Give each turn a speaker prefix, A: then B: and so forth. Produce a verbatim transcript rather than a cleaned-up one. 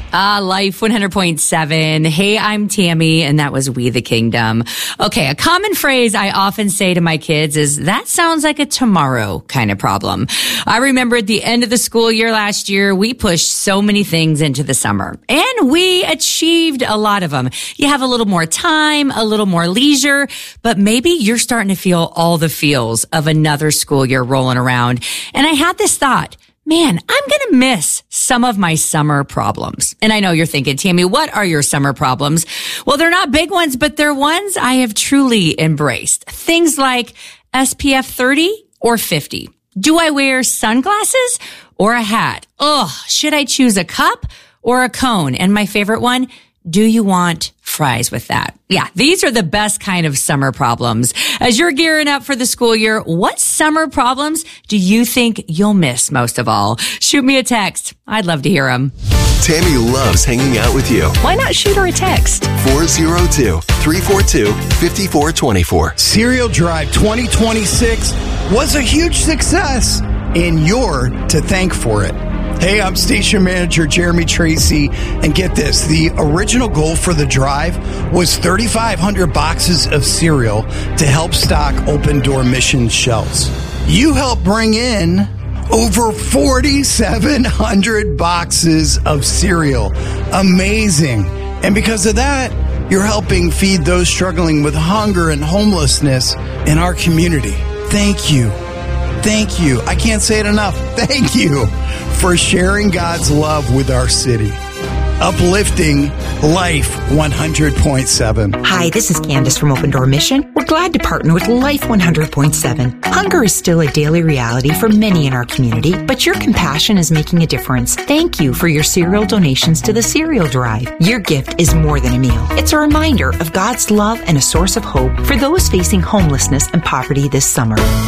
A: Ah, Life one hundred point seven. Hey, I'm Tammy, and that was We the Kingdom. Okay, a common phrase I often say to my kids is, that sounds like a tomorrow kind of problem. I remember at the end of the school year last year, we pushed so many things into the summer, and we achieved a lot of them. You have a little more time, a little more leisure, but maybe you're starting to feel all the feels of another school year rolling around. And I had this thought, man, I'm going to miss some of my summer problems. And I know you're thinking, Tammy, what are your summer problems? Well, they're not big ones, but they're ones I have truly embraced. Things like S P F thirty or fifty. Do I wear sunglasses or a hat? Ugh, should I choose a cup or a cone? And my favorite one, do you want fries with that? Yeah, these are the best kind of summer problems. As you're gearing up for the school year, what summer problems do you think you'll miss most of all? Shoot me a text. I'd love to hear them.
B: Tammy loves hanging out with you.
C: Why not shoot her a text?
B: four oh two, three four two, five four two four.
D: Cereal Drive twenty twenty-six was a huge success, and you're to thank for it. Hey, I'm station manager Jeremy Tracy, and get this, the original goal for the drive was thirty-five hundred boxes of cereal to help stock Open Door Mission shelves. You helped bring in over forty-seven hundred boxes of cereal. Amazing. And because of that, you're helping feed those struggling with hunger and homelessness in our community. Thank you. Thank you. I can't say it enough. Thank you for sharing God's love with our city. Uplifting Life one hundred point seven.
C: Hi, this is Candace from Open Door Mission. We're glad to partner with Life one hundred point seven. Hunger is still a daily reality for many in our community, but your compassion is making a difference. Thank you for your cereal donations to the Cereal Drive. Your gift is more than a meal. It's a reminder of God's love and a source of hope for those facing homelessness and poverty this summer.